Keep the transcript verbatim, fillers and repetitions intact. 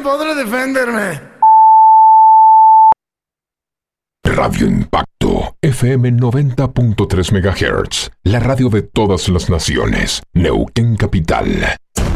podré defenderme. Radio Impacto, F M noventa punto tres megahertz, la radio de todas las naciones, Neuquén Capital.